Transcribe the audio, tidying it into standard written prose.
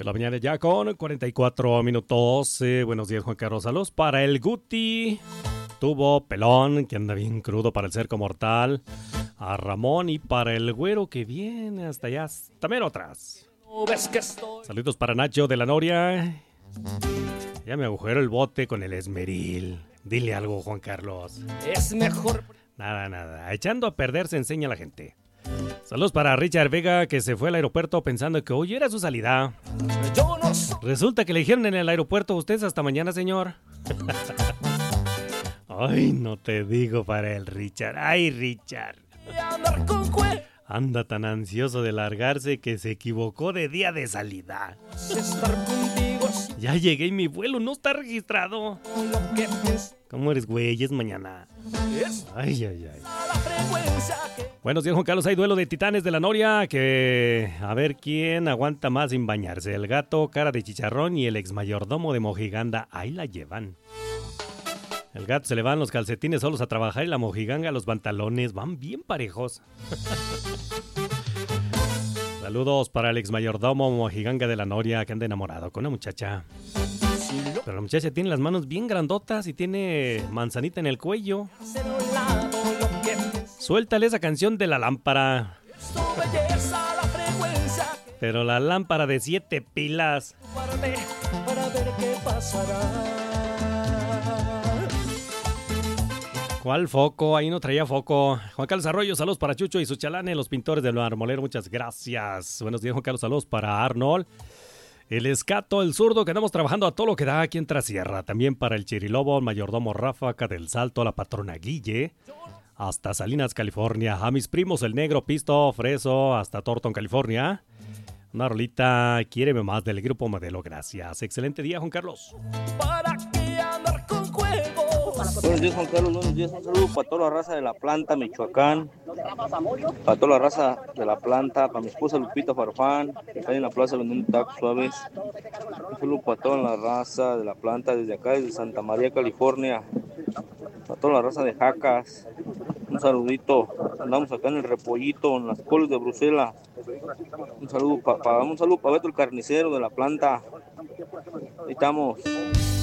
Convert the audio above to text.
la mañana ya con 44 minutos. Buenos días, Juan Carlos. Saludos para el Guti. Tuvo Pelón, que anda bien crudo para el cerco mortal. A Ramón y para el güero que viene hasta allá, también otras. Saludos para Nacho de la Noria. Ya me agujero el bote con el esmeril. Dile algo, Juan Carlos. Es mejor. Nada. Echando a perder se enseña a la gente. Saludos para Richard Vega, que se fue al aeropuerto pensando que hoy era su salida. Resulta que le dijeron en el aeropuerto: usted hasta mañana, señor. Ay, no te digo para el Richard. Ay, Richard. Anda tan ansioso de largarse que se equivocó de día de salida. Ya llegué y mi vuelo no está registrado. ¿Cómo eres, güey? Es mañana. Ay. Buenos días, Juan Carlos. Hay duelo de titanes de la Noria. Que a ver quién aguanta más sin bañarse. El gato, cara de chicharrón, y el ex mayordomo de Mojiganga. Ahí la llevan. El gato se le van los calcetines solos a trabajar y la mojiganga los pantalones. Van bien parejos. Saludos para el ex mayordomo mojiganga de la Noria, que anda enamorado con una muchacha. Pero la muchacha tiene las manos bien grandotas y tiene manzanita en el cuello. Suéltale esa canción de la lámpara. Pero la lámpara de 7 pilas. Para ver qué pasará. ¿Cuál foco? Ahí no traía foco. Juan Carlos Arroyo, saludos para Chucho y sus chalanes, los pintores del Marmolero, muchas gracias. Buenos días, Juan Carlos, saludos para Arnold. El Escato, el zurdo, que andamos trabajando a todo lo que da aquí en Trasierra. También para el Chirilobo, el mayordomo Rafa, acá del Salto, la patrona Guille. Hasta Salinas, California. A mis primos, el Negro, Pisto, Freso, hasta Thornton, California. Una rolita, quiéreme más, del grupo Modelo, gracias. Excelente día, Juan Carlos. ¿Para qué andar con juegos? Buenos días, Juan Carlos. Buenos días. Un saludo para toda la raza de La Planta, Michoacán. Para toda la raza de La Planta. Para mi esposa Lupita Farfán, que está en la plaza vendiendo tacos suaves. Un saludo para toda la raza de La Planta, desde acá, desde Santa María, California. Para toda la raza de Jacas. Un saludito. Andamos acá en el Repollito, en las coles de Bruselas. Un saludo para Beto el carnicero de La Planta. Ahí estamos.